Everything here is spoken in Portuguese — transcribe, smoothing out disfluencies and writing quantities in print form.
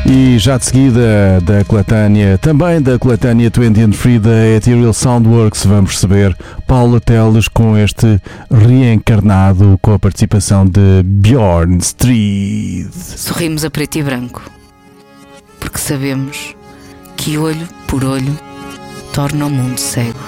E já de seguida, da coletânea, também da coletânea 23 da Ethereal Soundworks, vamos receber Paula Teles com este reencarnado com a participação de Bjorn Street. Sorrimos a preto e branco, porque sabemos que olho por olho torna o mundo cego.